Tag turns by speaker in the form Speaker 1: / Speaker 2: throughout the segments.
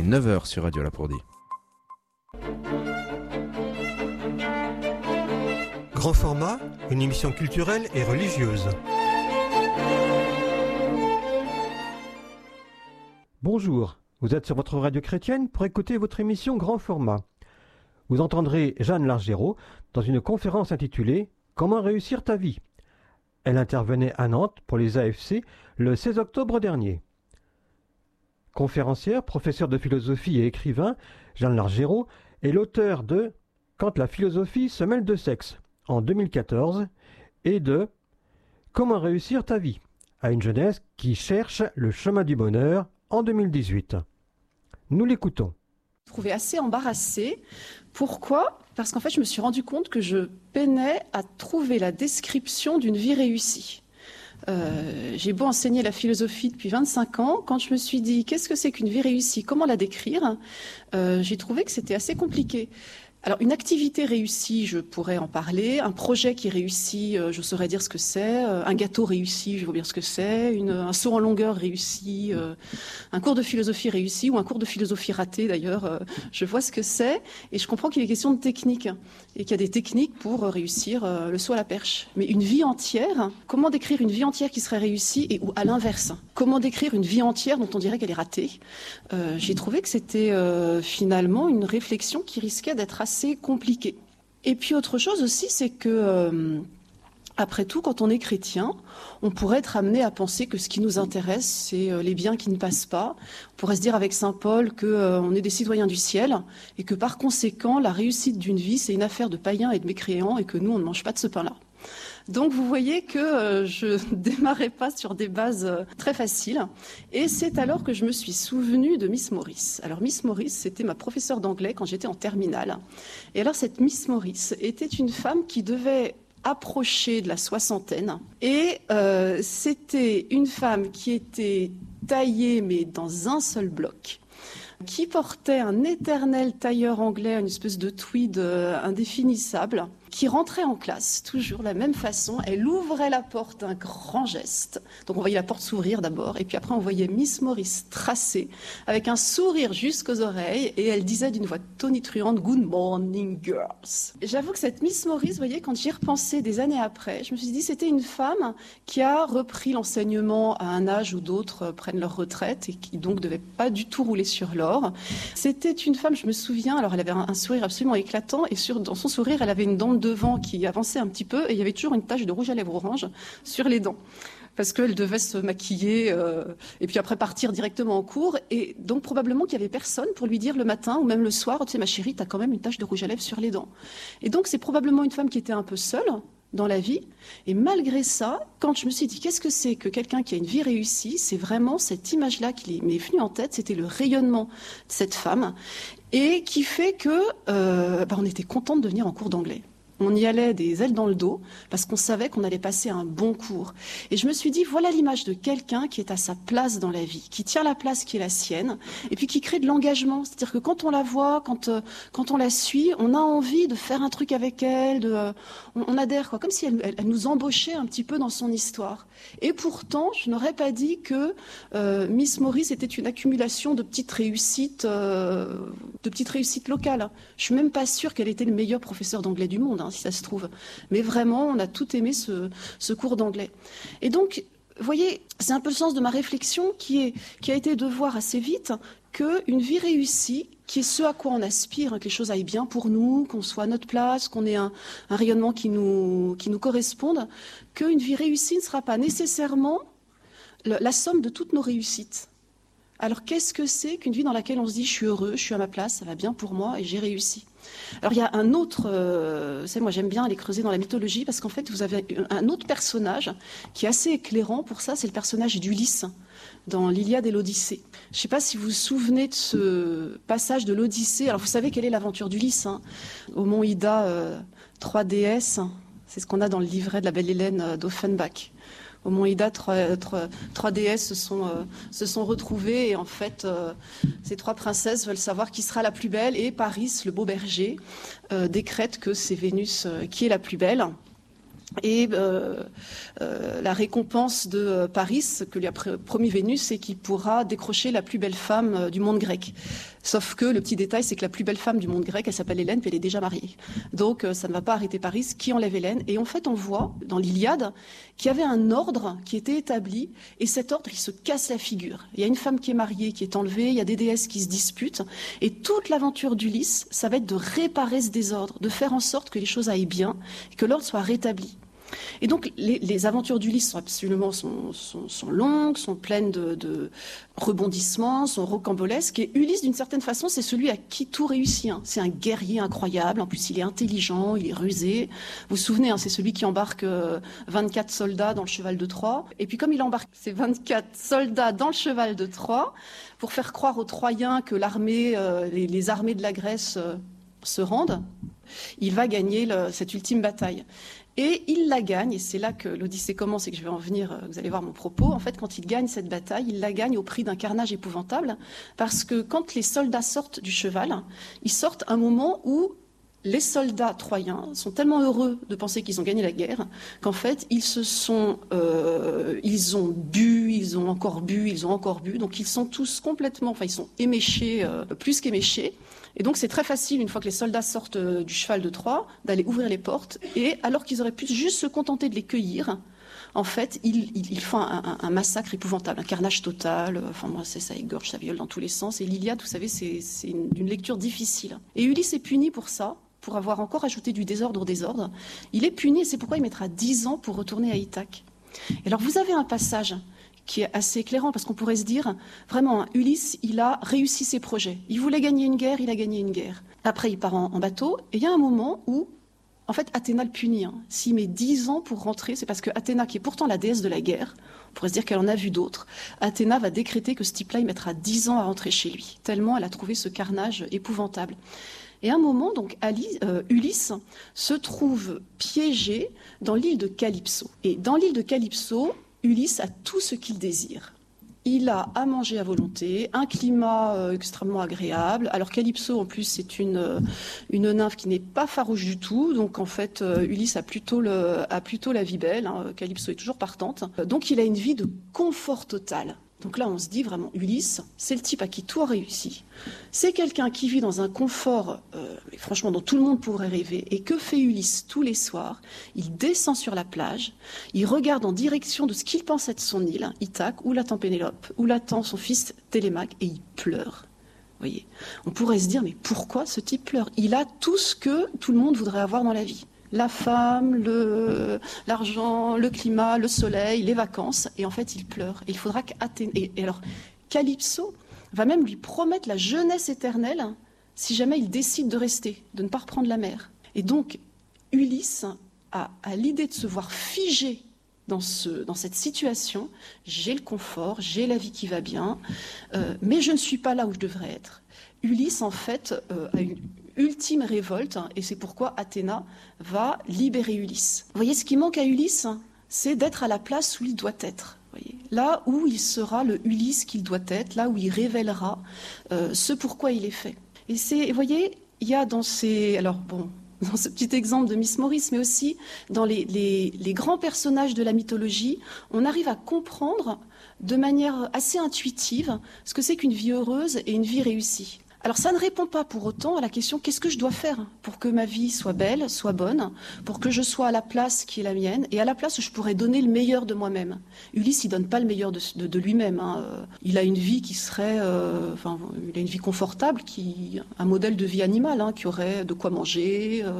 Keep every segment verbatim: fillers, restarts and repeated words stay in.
Speaker 1: neuf heures sur Radio Lapourdie.
Speaker 2: Grand format, une émission culturelle et religieuse.
Speaker 3: Bonjour, vous êtes sur votre radio chrétienne pour écouter votre émission Grand format. Vous entendrez Jeanne Largérault dans une conférence intitulée « Comment réussir ta vie ». Elle intervenait à Nantes pour les A F C le seize octobre dernier. Conférencière, professeure de philosophie et écrivain, Jeanne Largérault est l'auteur de « Quand la philosophie se mêle de sexe » en deux mille quatorze et de « Comment réussir ta vie » à une jeunesse qui cherche le chemin du bonheur en deux mille dix-huit. Nous l'écoutons.
Speaker 4: Je me trouvais assez embarrassée. Pourquoi ? Parce qu'en fait, je me suis rendu compte que je peinais à trouver la description d'une vie réussie. Euh, j'ai beau enseigner la philosophie depuis vingt-cinq ans, quand je me suis dit qu'est-ce que c'est qu'une vie réussie, comment la décrire, euh, j'ai trouvé que c'était assez compliqué. Alors, une activité réussie, je pourrais en parler. Un projet qui réussit, euh, je saurais dire ce que c'est. Euh, un gâteau réussi, je vois bien ce que c'est. Une, un saut en longueur réussi. Euh, un cours de philosophie réussi ou un cours de philosophie raté, d'ailleurs. Euh, je vois ce que c'est. Et je comprends qu'il est question de technique. Et qu'il y a des techniques pour euh, réussir euh, le saut à la perche. Mais une vie entière, comment décrire une vie entière qui serait réussie et ou à l'inverse ? Comment décrire une vie entière dont on dirait qu'elle est ratée ? euh, J'ai trouvé que c'était euh, finalement une réflexion qui risquait d'être assez C'est compliqué. Et puis autre chose aussi, c'est que, euh, après tout, quand on est chrétien, on pourrait être amené à penser que ce qui nous intéresse, c'est euh, les biens qui ne passent pas. On pourrait se dire avec saint Paul qu'on euh, est des citoyens du ciel et que par conséquent, la réussite d'une vie, c'est une affaire de païens et de mécréants et que nous, on ne mange pas de ce pain-là. Donc vous voyez que euh, je ne démarrais pas sur des bases euh, très faciles. Et c'est alors que je me suis souvenue de Miss Morris. Alors Miss Morris, c'était ma professeure d'anglais quand j'étais en terminale. Et alors cette Miss Morris était une femme qui devait approcher de la soixantaine. Et euh, c'était une femme qui était taillée mais dans un seul bloc, qui portait un éternel tailleur anglais, une espèce de tweed euh, indéfinissable, qui rentrait en classe, toujours de la même façon. Elle ouvrait la porte d'un grand geste. Donc on voyait la porte s'ouvrir d'abord, et puis après on voyait Miss Morris tracer, avec un sourire jusqu'aux oreilles, et elle disait d'une voix tonitruante « Good morning, girls ». J'avoue que cette Miss Morris, vous voyez, quand j'y repensais des années après, je me suis dit c'était une femme qui a repris l'enseignement à un âge où d'autres prennent leur retraite, et qui donc ne devait pas du tout rouler sur l'or. C'était une femme, je me souviens, alors elle avait un, un sourire absolument éclatant, et sur, dans son sourire, elle avait une dent de devant qui avançait un petit peu et il y avait toujours une tache de rouge à lèvres orange sur les dents parce qu'elle devait se maquiller euh, et puis après partir directement en cours, et donc probablement qu'il y avait personne pour lui dire le matin ou même le soir, tu sais ma chérie, t'as quand même une tache de rouge à lèvres sur les dents. Et donc c'est probablement une femme qui était un peu seule dans la vie, et malgré ça, quand je me suis dit qu'est-ce que c'est que quelqu'un qui a une vie réussie, c'est vraiment cette image-là qui m'est venue en tête, c'était le rayonnement de cette femme et qui fait que euh, bah, on était contente de venir en cours d'anglais. On y allait des ailes dans le dos parce qu'on savait qu'on allait passer un bon cours. Et je me suis dit, voilà l'image de quelqu'un qui est à sa place dans la vie, qui tient la place qui est la sienne, et puis qui crée de l'engagement. C'est-à-dire que quand on la voit, quand, euh, quand on la suit, on a envie de faire un truc avec elle, de, euh, on, on adhère, quoi, comme si elle, elle, elle nous embauchait un petit peu dans son histoire. Et pourtant, je n'aurais pas dit que euh, Miss Morris était une accumulation de petites réussites, euh, de petites réussites locales. Je suis même pas sûre qu'elle était le meilleur professeur d'anglais du monde, hein, si ça se trouve. Mais vraiment, on a tout aimé ce, ce cours d'anglais. Et donc, vous voyez, c'est un peu le sens de ma réflexion qui, est, qui a été de voir assez vite qu'une vie réussie, qui est ce à quoi on aspire, que les choses aillent bien pour nous, qu'on soit à notre place, qu'on ait un, un rayonnement qui nous, qui nous corresponde, qu'une vie réussie ne sera pas nécessairement le, la somme de toutes nos réussites. Alors qu'est-ce que c'est qu'une vie dans laquelle on se dit « je suis heureux, je suis à ma place, ça va bien pour moi et j'ai réussi ». Alors il y a un autre, euh, vous savez, moi j'aime bien aller creuser dans la mythologie parce qu'en fait vous avez un autre personnage qui est assez éclairant pour ça, c'est le personnage d'Ulysse dans l'Iliade et l'Odyssée. Je ne sais pas si vous vous souvenez de ce passage de l'Odyssée. Alors vous savez quelle est l'aventure d'Ulysse, hein, au mont Ida, euh, trois déesses, c'est ce qu'on a dans le livret de la belle Hélène euh, d'Offenbach. Au mont Ida, trois, trois, trois déesses se sont, euh, se sont retrouvées et en fait, euh, ces trois princesses veulent savoir qui sera la plus belle et Paris, le beau berger, euh, décrète que c'est Vénus euh, qui est la plus belle. Et euh, euh, la récompense de Paris, que lui a promis Vénus, c'est qu'il pourra décrocher la plus belle femme du monde grec. Sauf que le petit détail, c'est que la plus belle femme du monde grec, elle s'appelle Hélène, puis elle est déjà mariée. Donc ça ne va pas arrêter Paris, qui enlève Hélène. Et en fait, on voit dans l'Iliade qu'il y avait un ordre qui était établi, et cet ordre, il se casse la figure. Il y a une femme qui est mariée, qui est enlevée, il y a des déesses qui se disputent, et toute l'aventure d'Ulysse, ça va être de réparer ce désordre, de faire en sorte que les choses aillent bien, et que l'ordre soit rétabli. Et donc les, les aventures d'Ulysse sont absolument sont, sont, sont longues, sont pleines de, de rebondissements, sont rocambolesques. Et Ulysse, d'une certaine façon, c'est celui à qui tout réussit. Hein. C'est un guerrier incroyable. En plus, il est intelligent, il est rusé. Vous vous souvenez, hein, c'est celui qui embarque euh, vingt-quatre soldats dans le cheval de Troie. Et puis comme il embarque ces vingt-quatre soldats dans le cheval de Troie, pour faire croire aux Troyens que l'armée, euh, les, les armées de la Grèce euh, se rendent, il va gagner le, cette ultime bataille. Et il la gagne, et c'est là que l'Odyssée commence et que je vais en venir, vous allez voir mon propos. En fait, quand il gagne cette bataille, il la gagne au prix d'un carnage épouvantable, parce que quand les soldats sortent du cheval, ils sortent à un moment où les soldats troyens sont tellement heureux de penser qu'ils ont gagné la guerre qu'en fait, ils se sont, euh, ils ont bu, ils ont encore bu, ils ont encore bu, donc ils sont tous complètement, enfin ils sont éméchés, euh, plus qu'éméchés. Et donc c'est très facile, une fois que les soldats sortent du cheval de Troie, d'aller ouvrir les portes. Et alors qu'ils auraient pu juste se contenter de les cueillir, en fait, ils, ils, ils font un, un, un massacre épouvantable, un carnage total. Enfin, moi, c'est ça égorge, ça viole dans tous les sens. Et l'Iliade, vous savez, c'est, c'est une, une lecture difficile. Et Ulysse est puni pour ça, pour avoir encore ajouté du désordre au désordre. Il est puni, et c'est pourquoi il mettra dix ans pour retourner à Ithaque. Et alors, vous avez un passage qui est assez éclairant, parce qu'on pourrait se dire, vraiment, hein, Ulysse, il a réussi ses projets. Il voulait gagner une guerre, il a gagné une guerre. Après, il part en, en bateau, et il y a un moment où, en fait, Athéna le punit. Hein. S'il met dix ans pour rentrer, c'est parce que Athéna, qui est pourtant la déesse de la guerre, on pourrait se dire qu'elle en a vu d'autres, Athéna va décréter que ce type-là, il mettra dix ans à rentrer chez lui, tellement elle a trouvé ce carnage épouvantable. Et à un moment, donc, Ali, euh, Ulysse se trouve piégé dans l'île de Calypso. Et dans l'île de Calypso, Ulysse a tout ce qu'il désire. Il a à manger à volonté, un climat euh, extrêmement agréable. Alors Calypso, en plus, c'est une, euh, une nymphe qui n'est pas farouche du tout. Donc en fait, euh, Ulysse a plutôt, le, a plutôt la vie belle. Hein. Calypso est toujours partante. Donc il a une vie de confort total. Donc là, on se dit vraiment, Ulysse, c'est le type à qui tout a réussi. C'est quelqu'un qui vit dans un confort, euh, franchement, dont tout le monde pourrait rêver. Et que fait Ulysse tous les soirs? Il descend sur la plage, il regarde en direction de ce qu'il pense être son île, Ithaque, où l'attend Pénélope, où l'attend son fils Télémaque, et il pleure. Vous voyez, on pourrait se dire, mais pourquoi ce type pleure? Il a tout ce que tout le monde voudrait avoir dans la vie. La femme, le, l'argent, le climat, le soleil, les vacances. Et en fait, il pleure. Et il faudra qu'Athéna... Et, et alors, Calypso va même lui promettre la jeunesse éternelle si jamais il décide de rester, de ne pas reprendre la mer. Et donc, Ulysse a, a l'idée de se voir figé dans, ce, dans cette situation. J'ai le confort, j'ai la vie qui va bien, euh, mais je ne suis pas là où je devrais être. Ulysse, en fait, euh, a une ultime révolte, et c'est pourquoi Athéna va libérer Ulysse. Vous voyez, ce qui manque à Ulysse, c'est d'être à la place où il doit être. Vous voyez, là où il sera le Ulysse qu'il doit être, là où il révélera euh, ce pourquoi il est fait. Et c'est, vous voyez, il y a dans ces... Alors, bon, dans ce petit exemple de Miss Maurice, mais aussi dans les, les, les grands personnages de la mythologie, on arrive à comprendre de manière assez intuitive ce que c'est qu'une vie heureuse et une vie réussie. Alors ça ne répond pas pour autant à la question « qu'est-ce que je dois faire pour que ma vie soit belle, soit bonne, pour que je sois à la place qui est la mienne et à la place où je pourrais donner le meilleur de moi-même ». Ulysse, il ne donne pas le meilleur de, de, de lui-même. Hein. Il a une vie qui serait, euh, enfin, il a une vie confortable, qui, un modèle de vie animale, hein, qui aurait de quoi manger, euh,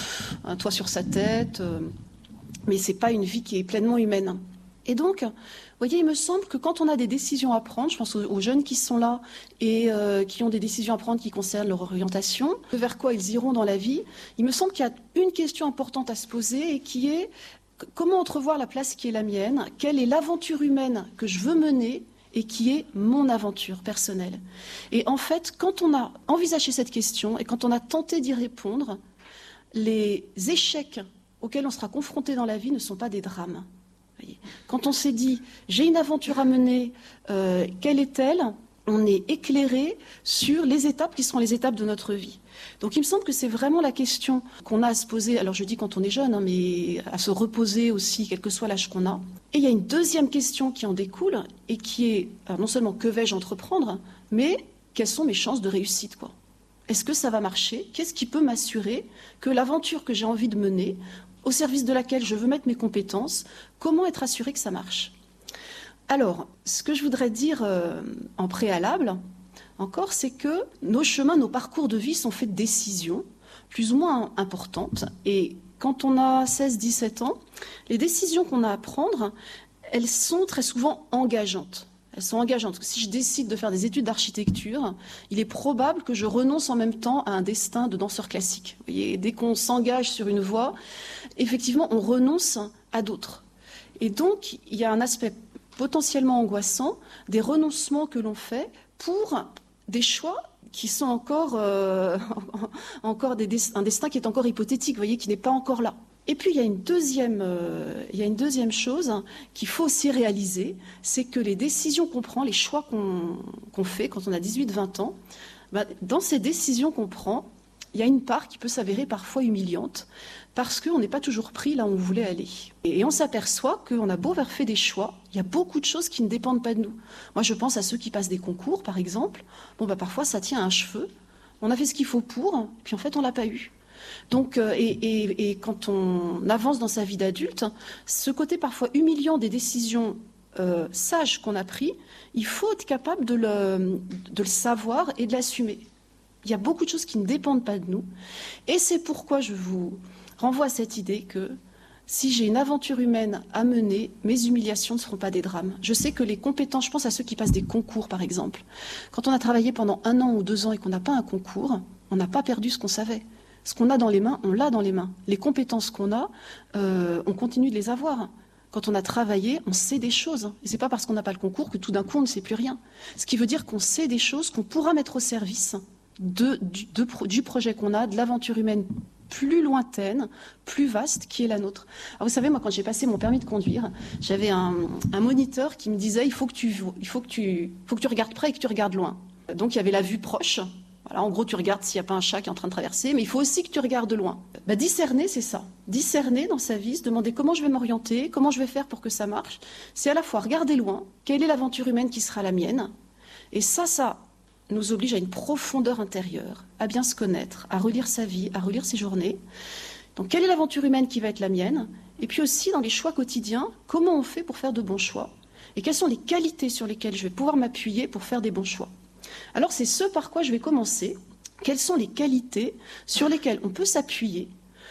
Speaker 4: un toit sur sa tête, euh, mais ce n'est pas une vie qui est pleinement humaine. Et donc, vous voyez, il me semble que quand on a des décisions à prendre, je pense aux, aux jeunes qui sont là et euh, qui ont des décisions à prendre qui concernent leur orientation, vers quoi ils iront dans la vie, il me semble qu'il y a une question importante à se poser et qui est comment entrevoir la place qui est la mienne, quelle est l'aventure humaine que je veux mener et qui est mon aventure personnelle. Et en fait, quand on a envisagé cette question et quand on a tenté d'y répondre, les échecs auxquels on sera confronté dans la vie ne sont pas des drames. Quand on s'est dit, j'ai une aventure à mener, euh, quelle est-elle? on est éclairé sur les étapes qui sont les étapes de notre vie. Donc il me semble que c'est vraiment la question qu'on a à se poser, alors je dis quand on est jeune, hein, mais à se reposer aussi, quel que soit l'âge qu'on a. Et il y a une deuxième question qui en découle, et qui est, alors non seulement que vais-je entreprendre, mais quelles sont mes chances de réussite, quoi. Est-ce que ça va marcher? Qu'est-ce qui peut m'assurer que l'aventure que j'ai envie de mener, au service de laquelle je veux mettre mes compétences, comment être assuré que ça marche? Alors, ce que je voudrais dire euh, en préalable, encore, c'est que nos chemins, nos parcours de vie sont faits de décisions plus ou moins importantes. Et quand on a seize dix-sept ans, les décisions qu'on a à prendre, elles sont très souvent engageantes. Elles sont engageantes. Si je décide de faire des études d'architecture, il est probable que je renonce en même temps à un destin de danseur classique. Vous voyez, dès qu'on s'engage sur une voie, effectivement, on renonce à d'autres. Et donc, il y a un aspect potentiellement angoissant des renoncements que l'on fait pour des choix qui sont encore, euh, encore des des, un destin qui est encore hypothétique, vous voyez, qui n'est pas encore là. Et puis il y a une deuxième, euh, il y a une deuxième chose qu'il faut aussi réaliser, c'est que les décisions qu'on prend, les choix qu'on qu'on fait quand on a dix-huit vingt ans, ben, dans ces décisions qu'on prend, il y a une part qui peut s'avérer parfois humiliante, parce qu'on n'est pas toujours pris là où on voulait aller. Et on s'aperçoit qu'on a beau avoir fait des choix, il y a beaucoup de choses qui ne dépendent pas de nous. Moi, je pense à ceux qui passent des concours, par exemple. Bon, bah, parfois, ça tient à un cheveu. On a fait ce qu'il faut pour, puis en fait, on ne l'a pas eu. Donc, euh, et, et, et quand on avance dans sa vie d'adulte, ce côté parfois humiliant des décisions euh, sages qu'on a prises, il faut être capable de le, de le savoir et de l'assumer. Il y a beaucoup de choses qui ne dépendent pas de nous. Et c'est pourquoi je vous renvoie à cette idée que si j'ai une aventure humaine à mener, mes humiliations ne seront pas des drames. Je sais que les compétences, je pense à ceux qui passent des concours par exemple. Quand on a travaillé pendant un an ou deux ans et qu'on n'a pas un concours, on n'a pas perdu ce qu'on savait. Ce qu'on a dans les mains, on l'a dans les mains. Les compétences qu'on a, euh, on continue de les avoir. Quand on a travaillé, on sait des choses. Et ce n'est pas parce qu'on n'a pas le concours que tout d'un coup on ne sait plus rien. Ce qui veut dire qu'on sait des choses qu'on pourra mettre au service de, du, de, du projet qu'on a, de l'aventure humaine plus lointaine, plus vaste, qui est la nôtre. Alors vous savez, moi, quand j'ai passé mon permis de conduire, j'avais un, un moniteur qui me disait « il faut que tu, il faut que tu, faut que tu regardes près et que tu regardes loin ». Donc il y avait la vue proche. Voilà, en gros, tu regardes s'il n'y a pas un chat qui est en train de traverser, mais il faut aussi que tu regardes loin. Bah, discerner, c'est ça. Discerner dans sa vie, se demander comment je vais m'orienter, comment je vais faire pour que ça marche. C'est à la fois regarder loin, quelle est l'aventure humaine qui sera la mienne. Et ça, ça nous oblige à une profondeur intérieure, à bien se connaître, à relire sa vie, à relire ses journées. Donc, quelle est l'aventure humaine qui va être la mienne? Et puis aussi, dans les choix quotidiens, comment on fait pour faire de bons choix? Et quelles sont les qualités sur lesquelles je vais pouvoir m'appuyer pour faire des bons choix? Alors, c'est ce par quoi je vais commencer. Quelles sont les qualités sur lesquelles on peut s'appuyer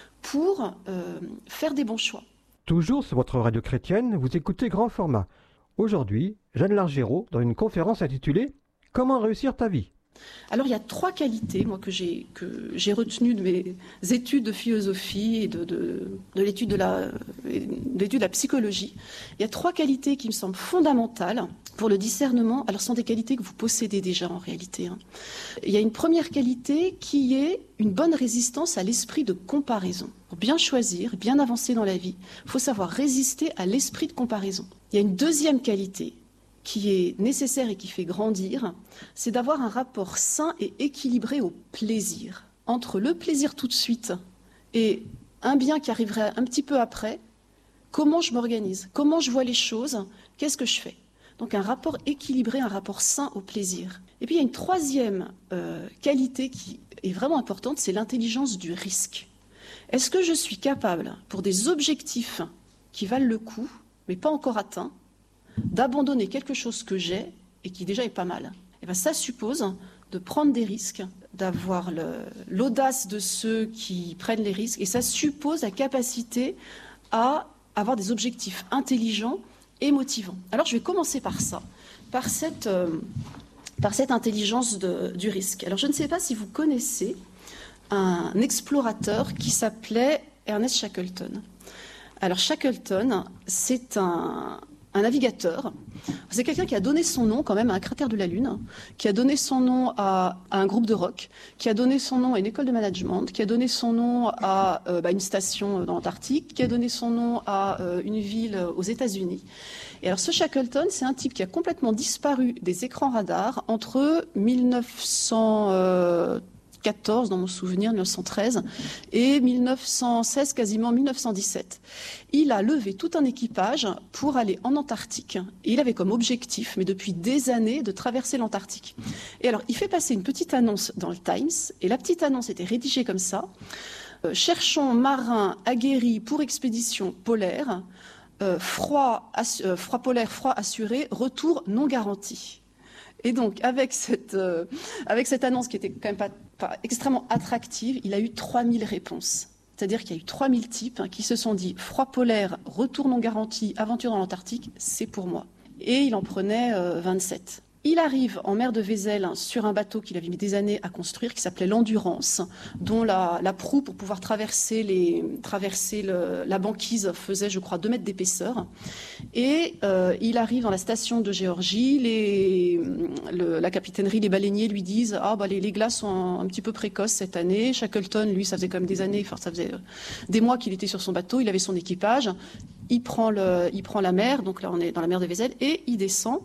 Speaker 4: pour euh, faire des bons choix?
Speaker 3: Toujours sur votre radio chrétienne, vous écoutez Grand Format. Aujourd'hui, Jeanne Largérault, dans une conférence intitulée « Comment réussir ta vie ?»
Speaker 4: Alors, il y a trois qualités, moi, que j'ai, que j'ai retenues de mes études de philosophie et de, de, de, l'étude de, la, de l'étude de la psychologie. Il y a trois qualités qui me semblent fondamentales pour le discernement. Alors, ce sont des qualités que vous possédez déjà, en réalité. Hein. Il y a une première qualité qui est une bonne résistance à l'esprit de comparaison. Pour bien choisir, bien avancer dans la vie, il faut savoir résister à l'esprit de comparaison. Il y a une deuxième qualité qui est nécessaire et qui fait grandir, c'est d'avoir un rapport sain et équilibré au plaisir. Entre le plaisir tout de suite et un bien qui arriverait un petit peu après, comment je m'organise, comment je vois les choses, qu'est-ce que je fais? Donc un rapport équilibré, un rapport sain au plaisir. Et puis il y a une troisième euh, qualité qui est vraiment importante, c'est l'intelligence du risque. Est-ce que je suis capable, pour des objectifs qui valent le coup, mais pas encore atteints, d'abandonner quelque chose que j'ai et qui déjà est pas mal? Et bien ça suppose de prendre des risques, d'avoir le, l'audace de ceux qui prennent les risques, et ça suppose la capacité à avoir des objectifs intelligents et motivants. Alors je vais commencer par ça, par cette, euh, par cette intelligence de, du risque. Alors je ne sais pas si vous connaissez un explorateur qui s'appelait Ernest Shackleton. Alors Shackleton, c'est un un navigateur. C'est quelqu'un qui a donné son nom quand même à un cratère de la Lune, qui a donné son nom à, à un groupe de rock, qui a donné son nom à une école de management, qui a donné son nom à euh, bah, une station dans l'Antarctique, qui a donné son nom à euh, une ville aux États-Unis. Et alors ce Shackleton, c'est un type qui a complètement disparu des écrans radars entre mille neuf cent quatorze dans mon souvenir, mille neuf cent treize, et mille neuf cent seize, quasiment mille neuf cent dix-sept. Il a levé tout un équipage pour aller en Antarctique. Et il avait comme objectif, mais depuis des années, de traverser l'Antarctique. Et alors, il fait passer une petite annonce dans le Times, et la petite annonce était rédigée comme ça. Euh, cherchons marins aguerris pour expédition polaire, euh, froid, euh, froid polaire, froid assuré, retour non garanti. Et donc, avec cette, euh, avec cette annonce qui était quand même pas, pas extrêmement attractive, il a eu trois mille réponses. C'est-à-dire qu'il y a eu trois mille types hein, qui se sont dit « Froid polaire, retour non garanti, aventure dans l'Antarctique, c'est pour moi ». Et il en prenait euh, vingt-sept. Il arrive en mer de Vézel sur un bateau qu'il avait mis des années à construire, qui s'appelait l'Endurance, dont la, la proue, pour pouvoir traverser, les, traverser le, la banquise, faisait, je crois, deux mètres d'épaisseur. Et euh, il arrive dans la station de Géorgie, les, le, la capitainerie, les baleiniers lui disent « Ah, bah, les, les glaces sont un, un petit peu précoces cette année ». Shackleton, lui, ça faisait quand même des années, enfin, ça faisait des mois qu'il était sur son bateau, il avait son équipage, il prend, le, il prend la mer, donc là on est dans la mer de Vézel, et il descend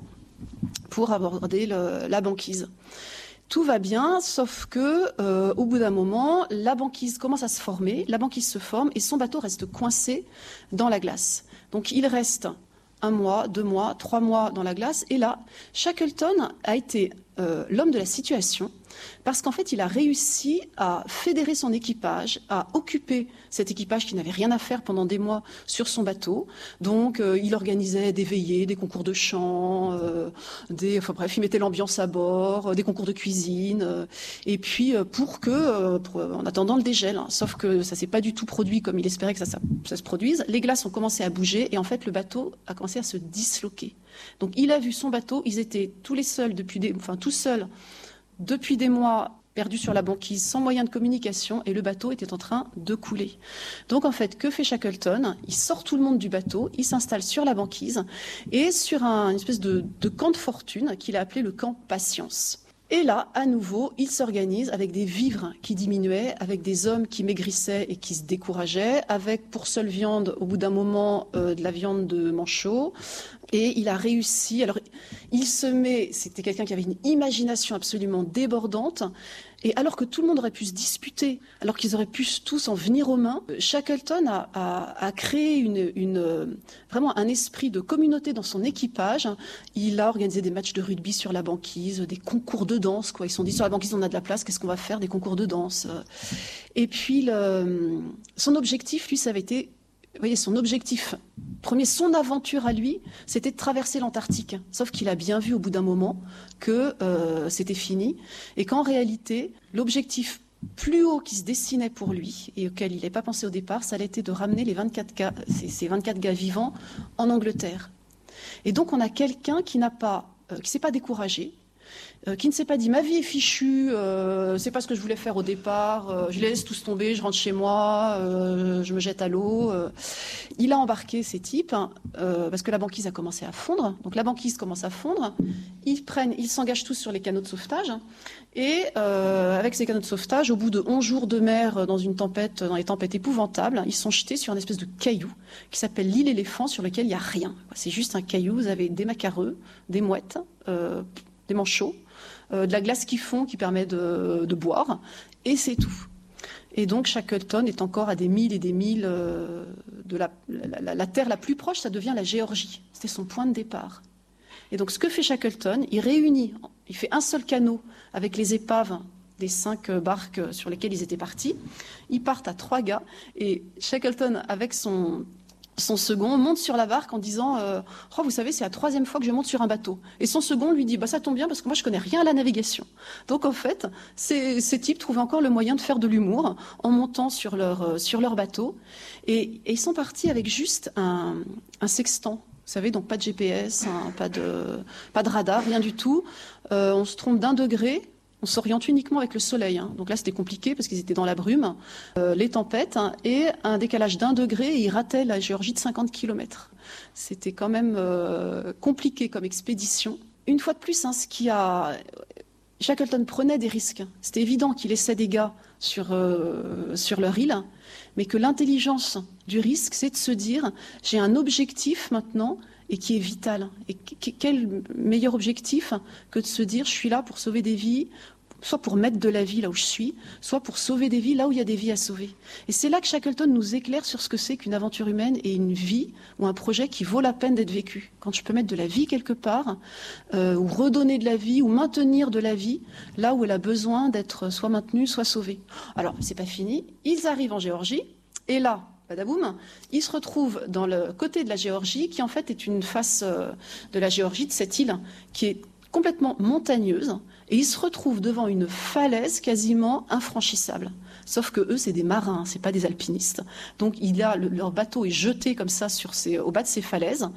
Speaker 4: pour aborder le, la banquise. Tout va bien, sauf que euh, au bout d'un moment, la banquise commence à se former, la banquise se forme et son bateau reste coincé dans la glace. Donc il reste un mois, deux mois, trois mois dans la glace, et là, Shackleton a été euh, l'homme de la situation, parce qu'en fait, il a réussi à fédérer son équipage, à occuper cet équipage qui n'avait rien à faire pendant des mois sur son bateau. Donc, euh, il organisait des veillées, des concours de chant, euh, des, enfin bref, il mettait l'ambiance à bord, euh, des concours de cuisine, euh, et puis euh, pour que, euh, pour, en attendant le dégel, hein, sauf que ça s'est pas du tout produit comme il espérait que ça, ça, ça se produise. Les glaces ont commencé à bouger et en fait, le bateau a commencé à se disloquer. Donc, il a vu son bateau, ils étaient tous les seuls depuis des, enfin tout seuls. Depuis des mois, perdus sur la banquise, sans moyen de communication, et le bateau était en train de couler. Donc en fait, que fait Shackleton ? Il sort tout le monde du bateau, il s'installe sur la banquise, et sur un, une espèce de, de camp de fortune qu'il a appelé le camp Patience. Et là, à nouveau, il s'organise avec des vivres qui diminuaient, avec des hommes qui maigrissaient et qui se décourageaient, avec pour seule viande, au bout d'un moment, euh, de la viande de manchot. Et il a réussi. Alors, il se met, c'était quelqu'un qui avait une imagination absolument débordante. Et alors que tout le monde aurait pu se disputer, alors qu'ils auraient pu tous en venir aux mains, Shackleton a, a, a créé une, une, vraiment un esprit de communauté dans son équipage. Il a organisé des matchs de rugby sur la banquise, des concours de danse, quoi. Ils se sont dit, sur la banquise, on a de la place, qu'est-ce qu'on va faire ? Des concours de danse. Et puis, le, son objectif, lui, ça avait été, vous voyez, son objectif premier, son aventure à lui, c'était de traverser l'Antarctique. Sauf qu'il a bien vu au bout d'un moment que euh, c'était fini et qu'en réalité, l'objectif plus haut qui se dessinait pour lui et auquel il n'avait pas pensé au départ, ça allait être de ramener les vingt-quatre gars, ces, ces vingt-quatre gars vivants en Angleterre. Et donc on a quelqu'un qui n'a pas, euh, qui s'est pas découragé, Euh, qui ne s'est pas dit ma vie est fichue, euh, c'est pas ce que je voulais faire au départ, euh, je les laisse tous tomber, je rentre chez moi, euh, je me jette à l'eau. Euh. Il a embarqué ces types hein, euh, parce que la banquise a commencé à fondre. Donc la banquise commence à fondre, ils prennent, ils s'engagent tous sur les canaux de sauvetage hein, et euh, avec ces canaux de sauvetage, au bout de onze jours de mer dans une tempête, dans les tempêtes épouvantables, ils sont jetés sur une espèce de caillou qui s'appelle l'île éléphant sur lequel il n'y a rien. C'est juste un caillou, vous avez des macareux, des mouettes, euh, des manchots, euh, de la glace qui fond qui permet de, de boire, et c'est tout. Et donc Shackleton est encore à des milles et des milles euh, de la, la, la, la terre la plus proche, ça devient la Géorgie. C'était son point de départ. Et donc ce que fait Shackleton, il réunit, il fait un seul canot avec les épaves des cinq barques sur lesquelles ils étaient partis. Ils partent à trois gars, et Shackleton, avec son... Son second monte sur la barque en disant euh, « Oh, vous savez, c'est la troisième fois que je monte sur un bateau. » Et son second lui dit bah, « Ça tombe bien parce que moi, je connais rien à la navigation. » Donc, en fait, ces, ces types trouvaient encore le moyen de faire de l'humour en montant sur leur, euh, sur leur bateau. Et, et ils sont partis avec juste un, un sextant. Vous savez, donc pas de G P S, hein, pas, de, pas de radar, rien du tout. Euh, on se trompe d'un degré On s'oriente uniquement avec le soleil. Hein. Donc là, c'était compliqué parce qu'ils étaient dans la brume, euh, les tempêtes hein, et un décalage d'un degré. Et ils rataient la Géorgie de cinquante kilomètres. C'était quand même euh, compliqué comme expédition. Une fois de plus, hein, ce qui a... Shackleton prenait des risques. C'était évident qu'il laissait des gars sur, euh, sur leur île, mais que l'intelligence du risque, c'est de se dire j'ai un objectif maintenant et qui est vital. Et quel meilleur objectif que de se dire je suis là pour sauver des vies, soit pour mettre de la vie là où je suis, soit pour sauver des vies là où il y a des vies à sauver. Et c'est là que Shackleton nous éclaire sur ce que c'est qu'une aventure humaine et une vie ou un projet qui vaut la peine d'être vécu. Quand je peux mettre de la vie quelque part, euh, ou redonner de la vie, ou maintenir de la vie là où elle a besoin d'être soit maintenue, soit sauvée. Alors, c'est pas fini. Ils arrivent en Géorgie, et là, badaboum, ils se retrouvent dans le côté de la Géorgie, qui en fait est une face euh, de la Géorgie, de cette île, qui est complètement montagneuse, et ils se retrouvent devant une falaise quasiment infranchissable. Sauf que eux, c'est des marins, c'est pas des alpinistes. Donc il y a le, leur bateau est jeté comme ça sur ces, au bas de ces falaises.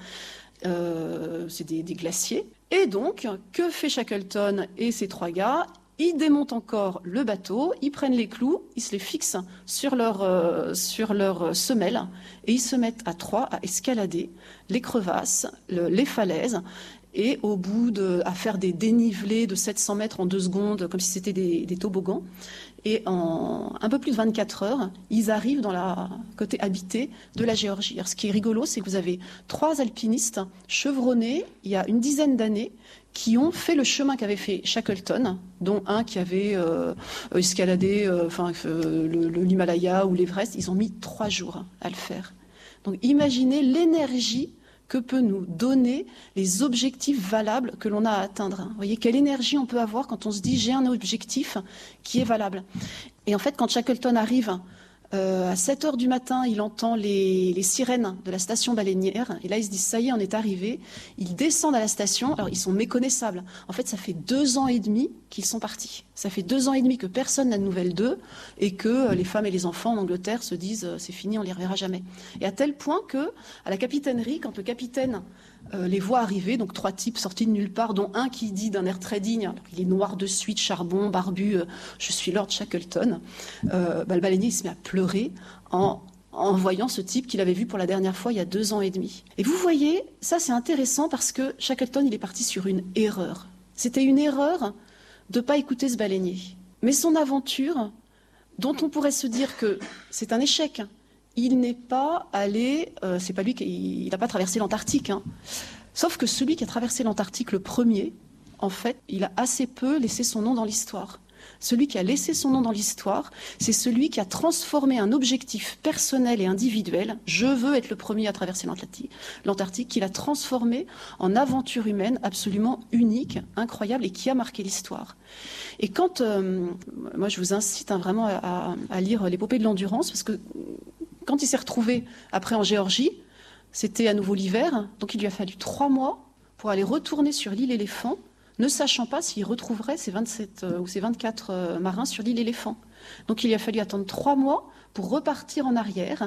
Speaker 4: Euh, c'est des, des glaciers. Et donc, que fait Shackleton et ces trois gars ? Ils démontent encore le bateau, ils prennent les clous, ils se les fixent sur leur, euh, sur leur semelle et ils se mettent à trois à escalader les crevasses, le, les falaises. Et au bout de, à faire des dénivelés de sept cents mètres en deux secondes, comme si c'était des, des toboggans. Et en un peu plus de vingt-quatre heures, ils arrivent dans la côté habité de la Géorgie. Alors, ce qui est rigolo, c'est que vous avez trois alpinistes chevronnés il y a une dizaine d'années qui ont fait le chemin qu'avait fait Shackleton, dont un qui avait euh, escaladé euh, enfin, euh, le, le, l'Himalaya ou l'Everest. Ils ont mis trois jours à le faire. Donc imaginez l'énergie que peut nous donner les objectifs valables que l'on a à atteindre. Vous voyez, quelle énergie on peut avoir quand on se dit j'ai un objectif qui est valable. Et en fait, quand Shackleton arrive euh, à sept heures du matin, il entend les, les sirènes de la station baleinière. Et là, il se dit ça y est, on est arrivé. Ils descendent à la station. Alors, ils sont méconnaissables. En fait, ça fait deux ans et demi qu'ils sont partis. Ça fait deux ans et demi que personne n'a de nouvelles d'eux et que les femmes et les enfants en Angleterre se disent euh, c'est fini, on les reverra jamais. Et à tel point que, à la capitainerie, quand le capitaine euh, les voit arriver, donc trois types sortis de nulle part, dont un qui dit d'un air très digne, alors il est noir de suite, charbon, barbu, euh, je suis Lord Shackleton, euh, bah, le baleinier il se met à pleurer en en voyant ce type qu'il avait vu pour la dernière fois il y a deux ans et demi. Et vous voyez, ça c'est intéressant parce que Shackleton il est parti sur une erreur. C'était une erreur de ne pas écouter ce baleinier. Mais son aventure, dont on pourrait se dire que c'est un échec, il n'est pas allé, euh, c'est pas lui qui, il n'a pas traversé l'Antarctique. Hein. Sauf que celui qui a traversé l'Antarctique le premier, en fait, il a assez peu laissé son nom dans l'histoire. Celui qui a laissé son nom dans l'histoire, c'est celui qui a transformé un objectif personnel et individuel, je veux être le premier à traverser l'Antarctique, qu'il a transformé en aventure humaine absolument unique, incroyable et qui a marqué l'histoire. Et quand, euh, moi je vous incite hein, vraiment à, à, à lire l'épopée de l'endurance, parce que quand il s'est retrouvé après en Géorgie, c'était à nouveau l'hiver, donc il lui a fallu trois mois pour aller retourner sur l'île Éléphant, ne sachant pas s'il retrouverait ses vingt-sept euh, ou ses vingt-quatre euh, marins sur l'île Éléphant. Donc il lui a fallu attendre trois mois pour repartir en arrière.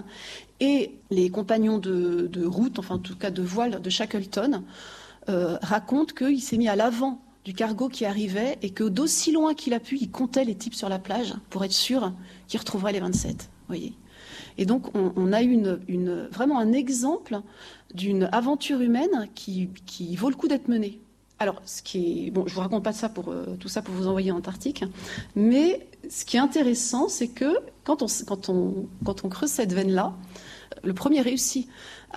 Speaker 4: Et les compagnons de, de route, enfin en tout cas de voile de Shackleton, euh, racontent qu'il s'est mis à l'avant du cargo qui arrivait et que d'aussi loin qu'il a pu, il comptait les types sur la plage pour être sûr qu'il retrouverait les vingt-sept. Voyez. Et donc on, on a une, une, vraiment un exemple d'une aventure humaine qui, qui vaut le coup d'être menée. Alors, ce qui est, bon, je vous raconte pas ça pour, euh, tout ça pour vous envoyer en Antarctique, mais ce qui est intéressant, c'est que quand on, quand on, quand on creuse cette veine-là, le premier réussi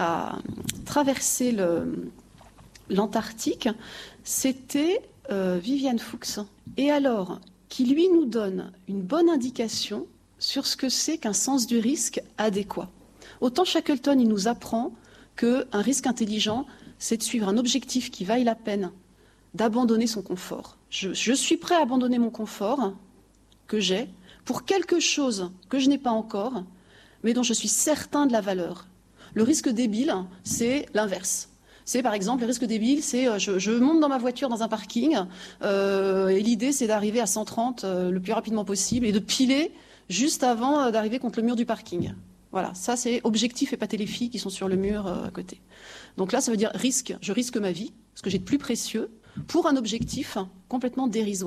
Speaker 4: à traverser le, l'Antarctique, c'était euh, Vivian Fuchs. Et alors, qui lui nous donne une bonne indication sur ce que c'est qu'un sens du risque adéquat. Autant Shackleton, il nous apprend qu'un risque intelligent, c'est de suivre un objectif qui vaille la peine d'abandonner son confort. Je, je suis prêt à abandonner mon confort que j'ai pour quelque chose que je n'ai pas encore, mais dont je suis certain de la valeur. Le risque débile, c'est l'inverse. C'est par exemple, le risque débile, c'est euh, je, je monte dans ma voiture dans un parking euh, et l'idée c'est d'arriver à cent trente euh, le plus rapidement possible et de piler juste avant euh, d'arriver contre le mur du parking. Voilà, ça c'est objectif et pas les filles qui sont sur le mur euh, à côté. Donc là, ça veut dire risque. Je risque ma vie, ce que j'ai de plus précieux, pour un objectif complètement dérisoire.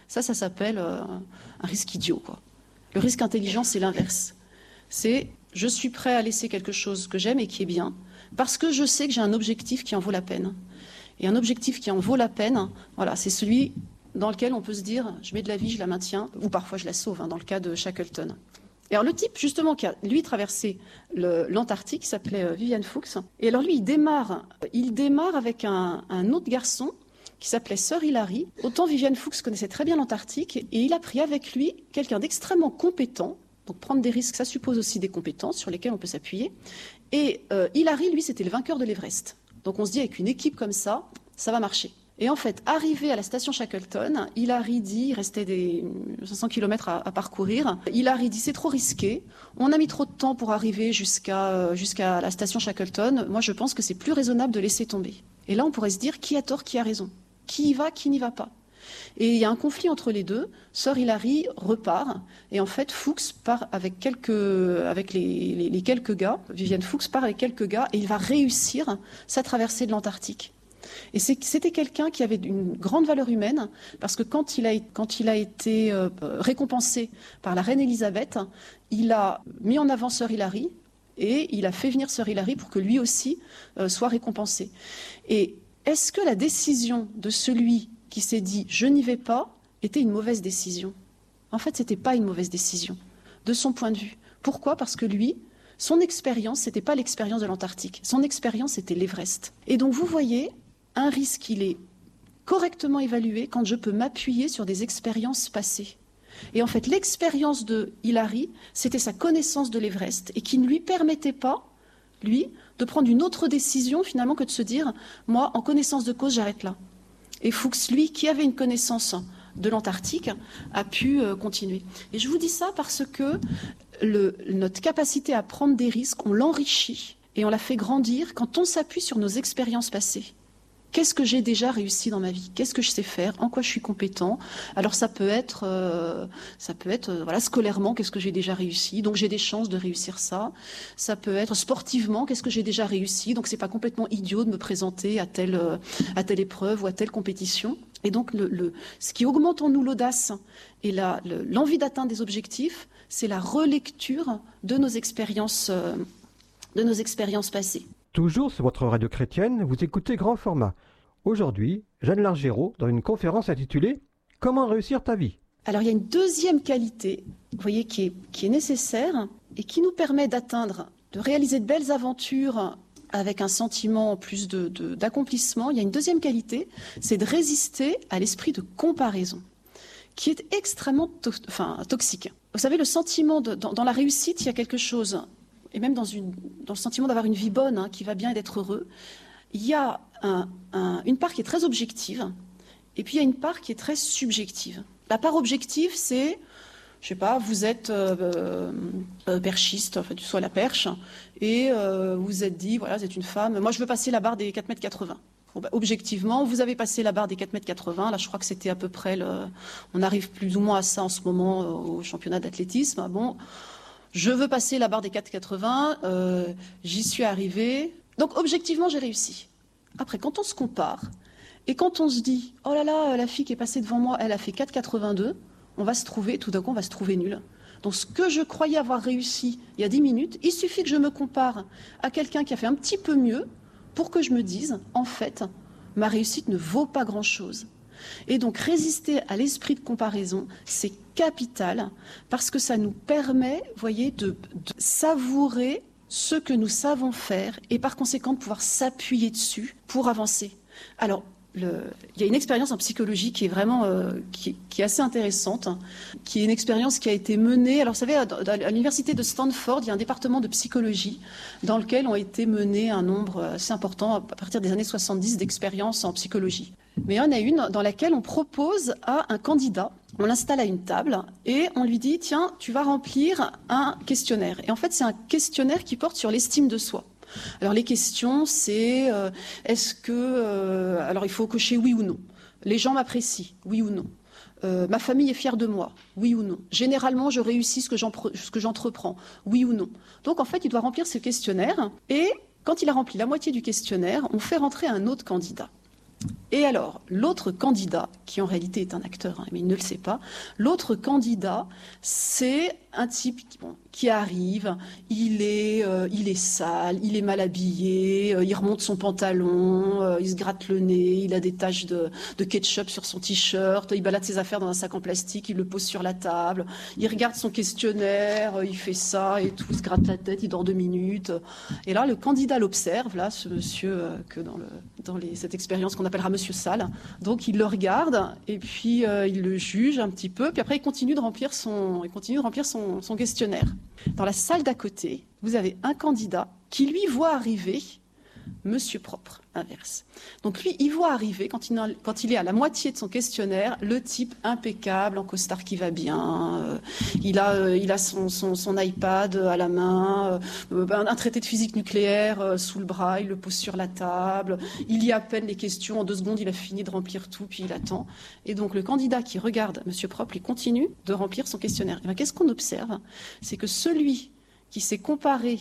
Speaker 4: Ça, ça s'appelle euh, un risque idiot, quoi. Le risque intelligent, c'est l'inverse. C'est je suis prêt à laisser quelque chose que j'aime et qui est bien, parce que je sais que j'ai un objectif qui en vaut la peine. Et un objectif qui en vaut la peine, voilà, c'est celui dans lequel on peut se dire je mets de la vie, je la maintiens, ou parfois je la sauve, hein, dans le cas de Shackleton. Et alors le type justement qui a lui traversé le, l'Antarctique s'appelait euh, Vivian Fuchs. Et alors lui il démarre, il démarre avec un, un autre garçon qui s'appelait Sir Hilary. Autant Vivian Fuchs connaissait très bien l'Antarctique et il a pris avec lui quelqu'un d'extrêmement compétent. Donc prendre des risques, ça suppose aussi des compétences sur lesquelles on peut s'appuyer. Et euh, Hilary, lui, c'était le vainqueur de l'Everest. Donc on se dit avec une équipe comme ça, ça va marcher. Et en fait, arrivé à la station Shackleton, Hilary dit, il restait des cinq cents kilomètres à, à parcourir, Hilary dit c'est trop risqué, on a mis trop de temps pour arriver jusqu'à, jusqu'à la station Shackleton, moi je pense que c'est plus raisonnable de laisser tomber. Et là on pourrait se dire qui a tort, qui a raison, qui y va, qui n'y va pas. Et il y a un conflit entre les deux, Sir Hilary repart, et en fait Fuchs part avec quelques, avec les, les, les quelques gars, Vivian Fuchs part avec quelques gars, et il va réussir sa traversée de l'Antarctique. Et c'est, c'était quelqu'un qui avait une grande valeur humaine, parce que quand il a, quand il a été euh, récompensé par la reine Elisabeth, il a mis en avant Sir Hilary, et il a fait venir Sir Hilary pour que lui aussi euh, soit récompensé. Et est-ce que la décision de celui qui s'est dit « je n'y vais pas » était une mauvaise décision? En fait, ce n'était pas une mauvaise décision, de son point de vue. Pourquoi? Parce que lui, son expérience, ce n'était pas l'expérience de l'Antarctique. Son expérience, c'était l'Everest. Et donc, vous voyez, un risque, il est correctement évalué quand je peux m'appuyer sur des expériences passées. Et en fait, l'expérience de Hilary, c'était sa connaissance de l'Everest et qui ne lui permettait pas, lui, de prendre une autre décision finalement que de se dire « moi, en connaissance de cause, j'arrête là ». Et Fuchs, lui, qui avait une connaissance de l'Antarctique, a pu euh, continuer. Et je vous dis ça parce que le, notre capacité à prendre des risques, on l'enrichit et on la fait grandir quand on s'appuie sur nos expériences passées. Qu'est-ce que j'ai déjà réussi dans ma vie? Qu'est-ce que je sais faire? En quoi je suis compétent? Alors ça peut être, euh, ça peut être, euh, voilà, scolairement, qu'est-ce que j'ai déjà réussi? Donc j'ai des chances de réussir ça. Ça peut être sportivement, qu'est-ce que j'ai déjà réussi? Donc c'est pas complètement idiot de me présenter à telle, euh, à telle épreuve ou à telle compétition. Et donc le, le, ce qui augmente en nous l'audace et la, le, l'envie d'atteindre des objectifs, c'est la relecture de nos expériences, euh, de nos expériences passées.
Speaker 3: Toujours sur votre radio chrétienne, vous écoutez Grand Format. Aujourd'hui, Jeanne Largérault, dans une conférence intitulée « Comment réussir ta vie ?»
Speaker 4: Alors il y a une deuxième qualité, vous voyez, qui est, qui est nécessaire et qui nous permet d'atteindre, de réaliser de belles aventures avec un sentiment plus de, de, d'accomplissement. Il y a une deuxième qualité, c'est de résister à l'esprit de comparaison, qui est extrêmement to- enfin, toxique. Vous savez, le sentiment de, dans, dans la réussite, il y a quelque chose... et même dans, une, dans le sentiment d'avoir une vie bonne, hein, qui va bien et d'être heureux, il y a un, un, une part qui est très objective, et puis il y a une part qui est très subjective. La part objective, c'est, je sais pas, vous êtes euh, euh, perchiste, enfin, tu sois la perche, et euh, vous êtes dit, voilà, vous êtes une femme, moi je veux passer la barre des quatre mètres quatre-vingts. Bon, bah, objectivement, vous avez passé la barre des quatre mètres quatre-vingts, là je crois que c'était à peu près, le, on arrive plus ou moins à ça en ce moment euh, au championnat d'athlétisme. Bon, je veux passer la barre des quatre mètres quatre-vingts, euh, j'y suis arrivée. Donc, objectivement, j'ai réussi. Après, quand on se compare, et quand on se dit « Oh là là, la fille qui est passée devant moi, elle a fait quatre mètres quatre-vingt-deux », on va se trouver, tout d'un coup, on va se trouver nul. Donc, ce que je croyais avoir réussi il y a dix minutes, il suffit que je me compare à quelqu'un qui a fait un petit peu mieux pour que je me dise « En fait, ma réussite ne vaut pas grand-chose ». Et donc, résister à l'esprit de comparaison, c'est capital, parce que ça nous permet, voyez, de, de savourer ce que nous savons faire et par conséquent de pouvoir s'appuyer dessus pour avancer. Alors, le, il y a une expérience en psychologie qui est vraiment euh, qui, qui est assez intéressante, hein, qui est une expérience qui a été menée. Alors, vous savez, à, à l'université de Stanford, il y a un département de psychologie dans lequel ont été menés un nombre assez important, à partir des années soixante-dix, d'expériences en psychologie. Mais il y en a une dans laquelle on propose à un candidat, on l'installe à une table et on lui dit « Tiens, tu vas remplir un questionnaire ». Et en fait, c'est un questionnaire qui porte sur l'estime de soi. Alors les questions, c'est euh, est-ce que... Euh, alors il faut cocher oui ou non. Les gens m'apprécient, oui ou non. Euh, ma famille est fière de moi, oui ou non. Généralement, je réussis ce que, ce que j'entreprends, oui ou non. Donc en fait, il doit remplir ce questionnaire et quand il a rempli la moitié du questionnaire, on fait rentrer un autre candidat. Et alors, l'autre candidat, qui en réalité est un acteur, hein, mais il ne le sait pas, l'autre candidat, c'est un type qui, bon, qui arrive, il est, euh, il est sale, il est mal habillé, euh, il remonte son pantalon, euh, il se gratte le nez, il a des taches de, de ketchup sur son t-shirt, il balade ses affaires dans un sac en plastique, il le pose sur la table, il regarde son questionnaire, euh, il fait ça et tout, il se gratte la tête, il dort deux minutes. Et là, le candidat l'observe, là, ce monsieur euh, que dans, le, dans les, cette expérience qu'on appellera Monsieur Sale. Donc il le regarde et puis euh, il le juge un petit peu, puis après il continue de remplir son, il continue de remplir son, son questionnaire. Dans la salle d'à côté, vous avez un candidat qui lui voit arriver Monsieur Propre, inverse. Donc lui, il voit arriver, quand il, a, quand il est à la moitié de son questionnaire, le type impeccable, en costard qui va bien, euh, il a, euh, il a son, son, son iPad à la main, euh, un, un traité de physique nucléaire euh, sous le bras, il le pose sur la table, il lit à peine les questions, en deux secondes il a fini de remplir tout, puis il attend. Et donc le candidat qui regarde Monsieur Propre, il continue de remplir son questionnaire. Et bien, qu'est-ce qu'on observe? C'est que celui qui s'est comparé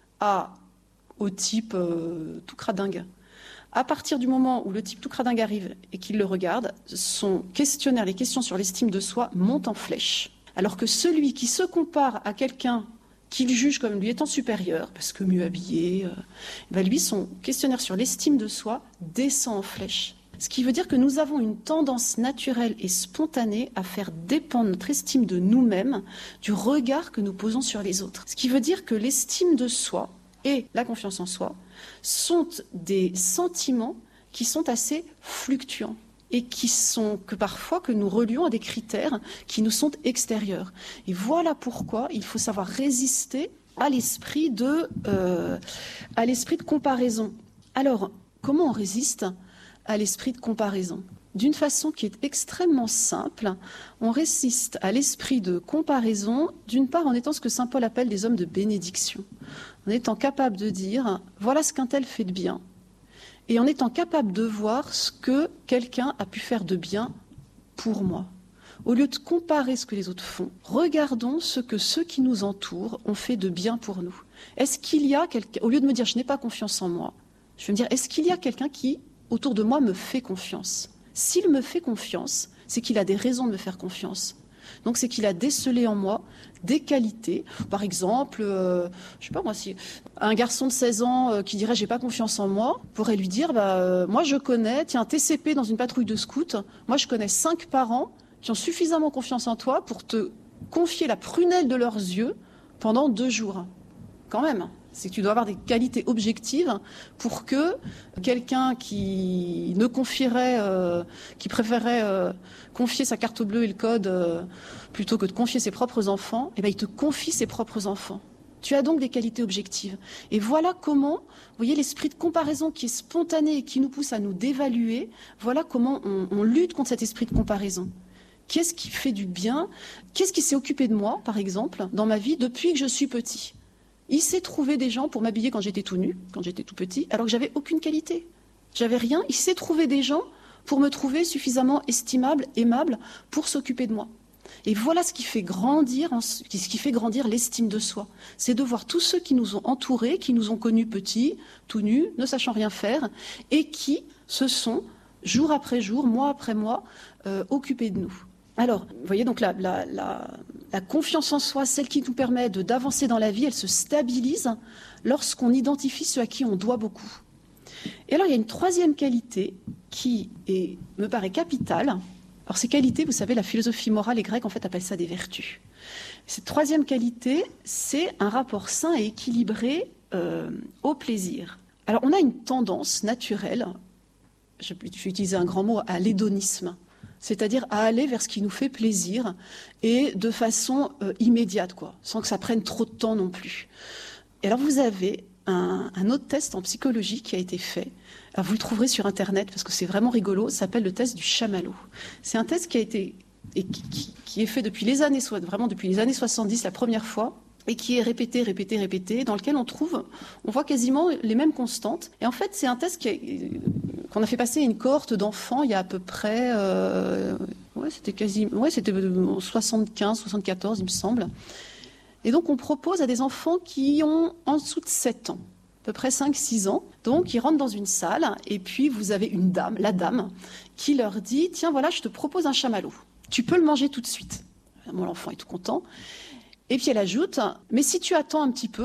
Speaker 4: à au type euh, tout cradingue. À partir du moment où le type tout cradingue arrive et qu'il le regarde, son questionnaire, les questions sur l'estime de soi montent en flèche. Alors que celui qui se compare à quelqu'un qu'il juge comme lui étant supérieur, parce que mieux habillé, euh, ben lui, son questionnaire sur l'estime de soi descend en flèche. Ce qui veut dire que nous avons une tendance naturelle et spontanée à faire dépendre notre estime de nous-mêmes du regard que nous posons sur les autres. Ce qui veut dire que l'estime de soi et la confiance en soi sont des sentiments qui sont assez fluctuants et qui sont que parfois que nous relions à des critères qui nous sont extérieurs. Et voilà pourquoi il faut savoir résister à l'esprit de, euh, à l'esprit de comparaison. Alors, comment on résiste à l'esprit de comparaison? D'une façon qui est extrêmement simple, on résiste à l'esprit de comparaison, d'une part en étant ce que saint Paul appelle des hommes de bénédiction, en étant capable de dire « voilà ce qu'un tel fait de bien », et en étant capable de voir ce que quelqu'un a pu faire de bien pour moi. Au lieu de comparer ce que les autres font, regardons ce que ceux qui nous entourent ont fait de bien pour nous. Est-ce qu'il y a quelqu'un, au lieu de me dire « je n'ai pas confiance en moi », je vais me dire « est-ce qu'il y a quelqu'un qui, autour de moi, me fait confiance ?» S'il me fait confiance, c'est qu'il a des raisons de me faire confiance. Donc c'est qu'il a décelé en moi des qualités. Par exemple, euh, je sais pas moi, si un garçon de seize ans euh, qui dirait j'ai pas confiance en moi, pourrait lui dire bah euh, moi je connais, tiens, T C P dans une patrouille de scouts, moi je connais cinq parents qui ont suffisamment confiance en toi pour te confier la prunelle de leurs yeux pendant deux jours. Quand même. C'est que tu dois avoir des qualités objectives pour que quelqu'un qui ne confierait, euh, qui préférerait euh, confier sa carte bleue et le code euh, plutôt que de confier ses propres enfants, eh ben, il te confie ses propres enfants. Tu as donc des qualités objectives. Et voilà comment, vous voyez, l'esprit de comparaison qui est spontané et qui nous pousse à nous dévaluer, voilà comment on, on lutte contre cet esprit de comparaison. Qu'est-ce qui fait du bien? Qu'est-ce qui s'est occupé de moi, par exemple, dans ma vie depuis que je suis petit? Il s'est trouvé des gens pour m'habiller quand j'étais tout nu, quand j'étais tout petit, alors que j'avais aucune qualité. J'avais rien. Il s'est trouvé des gens pour me trouver suffisamment estimable, aimable, pour s'occuper de moi. Et voilà ce qui fait grandir, ce qui fait grandir l'estime de soi. C'est de voir tous ceux qui nous ont entourés, qui nous ont connus petits, tout nus, ne sachant rien faire, et qui se sont, jour après jour, mois après mois, euh, occupés de nous. Alors, vous voyez, donc la, la, la, la confiance en soi, celle qui nous permet de, d'avancer dans la vie, elle se stabilise lorsqu'on identifie ceux à qui on doit beaucoup. Et alors, il y a une troisième qualité qui est, me paraît capitale. Alors, ces qualités, vous savez, la philosophie morale, les Grecs, en fait, appellent ça des vertus. Cette troisième qualité, c'est un rapport sain et équilibré euh, au plaisir. Alors, on a une tendance naturelle, je vais utiliser un grand mot, à l'hédonisme. C'est-à-dire à aller vers ce qui nous fait plaisir et de façon euh, immédiate, quoi, sans que ça prenne trop de temps non plus. Et alors vous avez un, un autre test en psychologie qui a été fait. Alors vous le trouverez sur Internet parce que c'est vraiment rigolo. Ça s'appelle le test du chamallow. C'est un test qui a été et qui, qui, qui est fait depuis les années vraiment depuis les années soixante-dix la première fois. Et qui est répété, répété, répété, dans lequel on trouve, on voit quasiment les mêmes constantes. Et en fait, c'est un test qui a, qu'on a fait passer à une cohorte d'enfants il y a à peu près, euh, ouais, c'était quasi, ouais, c'était soixante-quinze, soixante-quatorze, il me semble. Et donc, on propose à des enfants qui ont en dessous de sept ans. à peu près cinq six ans. Donc, ils rentrent dans une salle et puis vous avez une dame, la dame, qui leur dit « Tiens, voilà, je te propose un chamallow. Tu peux le manger tout de suite. » Bon, l'enfant est tout content. Et puis elle ajoute « Mais si tu attends un petit peu,